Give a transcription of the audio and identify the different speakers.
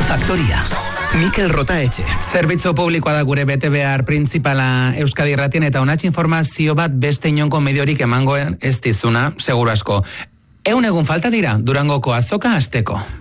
Speaker 1: Faktoria. Mikel Rotaetxe.
Speaker 2: Zerbitzu publikoa da gure betebehar printzipala Euskadi Irratien eta honatx informazio bat beste inonko mediorik emango ez dizuna, seguru asko. 100 egun falta dira Durangoko azoka hasteko.